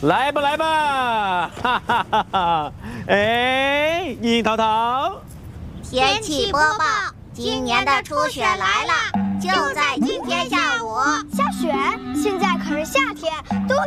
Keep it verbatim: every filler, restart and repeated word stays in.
来吧来吧，哈哈哈哈！哎，樱桃桃， 天气播报，今年的初雪来了，就在